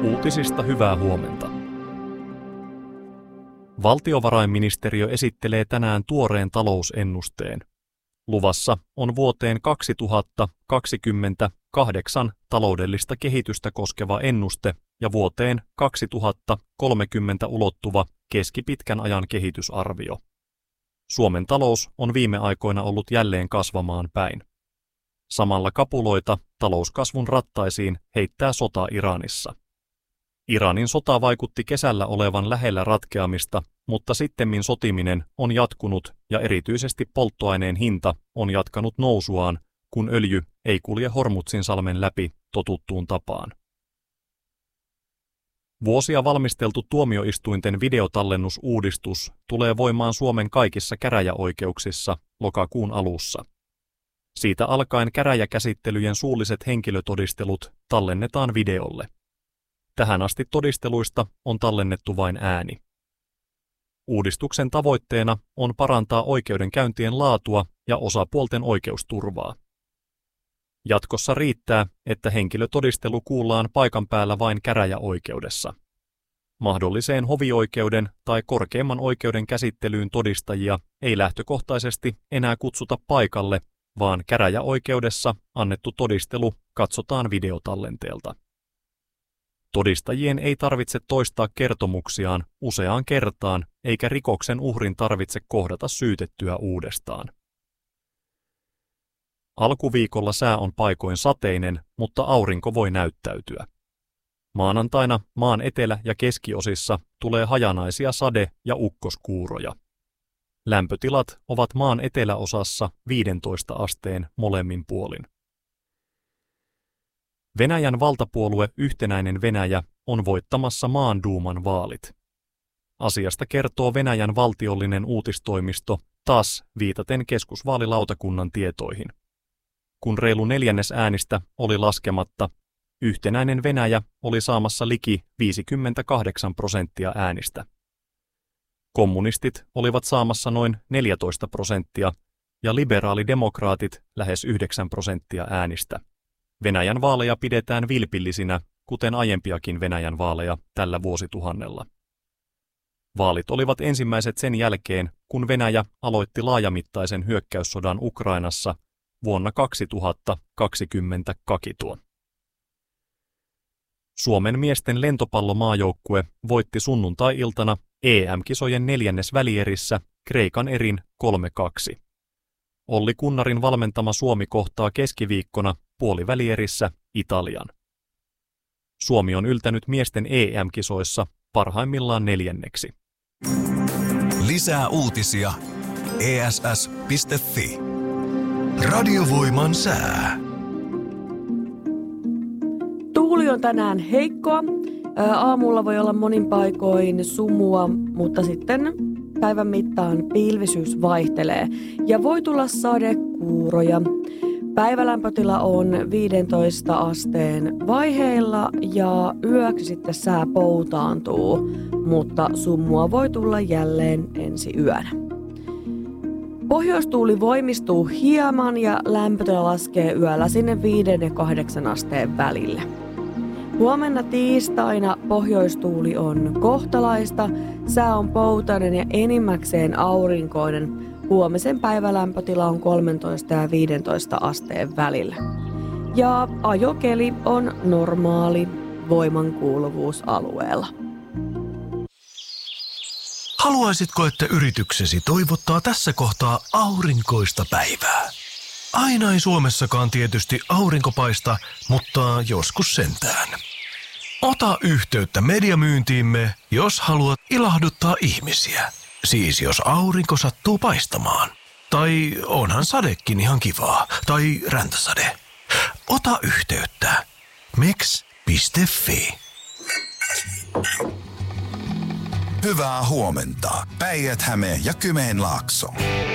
Uutisista hyvää huomenta. Valtiovarainministeriö esittelee tänään tuoreen talousennusteen. Luvassa on vuoteen 2028 taloudellista kehitystä koskeva ennuste ja vuoteen 2030 ulottuva keskipitkän ajan kehitysarvio. Suomen talous on viime aikoina ollut jälleen kasvamaan päin. Samalla kapuloita talouskasvun rattaisiin heittää sota Iranissa. Iranin sota vaikutti kesällä olevan lähellä ratkeamista, mutta sittemmin sotiminen on jatkunut ja erityisesti polttoaineen hinta on jatkanut nousuaan, kun öljy ei kulje Hormuzin-salmen läpi totuttuun tapaan. Vuosia valmisteltu tuomioistuinten videotallennusuudistus tulee voimaan Suomen kaikissa käräjäoikeuksissa lokakuun alussa. Siitä alkaen käräjäkäsittelyjen suulliset henkilötodistelut tallennetaan videolle. Tähän asti todisteluista on tallennettu vain ääni. Uudistuksen tavoitteena on parantaa oikeudenkäyntien laatua ja osapuolten oikeusturvaa. Jatkossa riittää, että henkilötodistelu kuullaan paikan päällä vain käräjäoikeudessa. Mahdolliseen hovioikeuden tai korkeimman oikeuden käsittelyyn todistajia ei lähtökohtaisesti enää kutsuta paikalle, vaan käräjäoikeudessa annettu todistelu katsotaan videotallenteelta. Todistajien ei tarvitse toistaa kertomuksiaan useaan kertaan, eikä rikoksen uhrin tarvitse kohdata syytettyä uudestaan. Alkuviikolla sää on paikoin sateinen, mutta aurinko voi näyttäytyä. Maanantaina maan etelä- ja keskiosissa tulee hajanaisia sade- ja ukkoskuuroja. Lämpötilat ovat maan eteläosassa 15 asteen molemmin puolin. Venäjän valtapuolue Yhtenäinen Venäjä on voittamassa maan duuman vaalit. Asiasta kertoo Venäjän valtiollinen uutistoimisto TASS viitaten keskusvaalilautakunnan tietoihin. Kun reilu neljännes äänistä oli laskematta, Yhtenäinen Venäjä oli saamassa liki 58% äänistä. Kommunistit olivat saamassa noin 14% ja liberaalidemokraatit lähes 9% äänistä. Venäjän vaaleja pidetään vilpillisinä, kuten aiempiakin Venäjän vaaleja tällä vuosituhannella. Vaalit olivat ensimmäiset sen jälkeen, kun Venäjä aloitti laajamittaisen hyökkäyssodan Ukrainassa vuonna 2022. Suomen miesten lentopallomaajoukkue voitti sunnuntai-iltana EM-kisojen neljännesvälierissä Kreikan erin 3-2. Olli Kunnarin valmentama Suomi kohtaa keskiviikkona puolivälierissä Italian. Suomi on yltänyt miesten EM-kisoissa parhaimmillaan neljänneksi. Lisää uutisia ess.fi. Radiovoiman sää. Tuuli on tänään heikkoa. Aamulla voi olla monin paikoin sumua, mutta sitten päivän mittaan pilvisyys vaihtelee ja voi tulla sadekuuroja. Päivälämpötila on 15 asteen vaiheilla ja yöksi sitten sää poutaantuu, mutta sumua voi tulla jälleen ensi yönä. Pohjoistuuli voimistuu hieman ja lämpötila laskee yöllä sinne 5 ja 8 asteen välille. Huomenna tiistaina pohjoistuuli on kohtalaista, sää on poutainen ja enimmäkseen aurinkoinen. Huomisen päivälämpötila on 13 ja 15 asteen välillä. Ja ajokeli on normaali voimankuuluvuusalueella. Haluaisitko, että yrityksesi toivottaa tässä kohtaa aurinkoista päivää? Aina ei Suomessakaan tietysti aurinko paista, mutta joskus sentään. Ota yhteyttä mediamyyntiimme, jos haluat ilahduttaa ihmisiä. Siis jos aurinko sattuu paistamaan. Tai onhan sadekin ihan kivaa. Tai räntäsade. Ota yhteyttä. meks.fi. Hyvää huomenta. Päijät-Häme ja Kymenlaakso.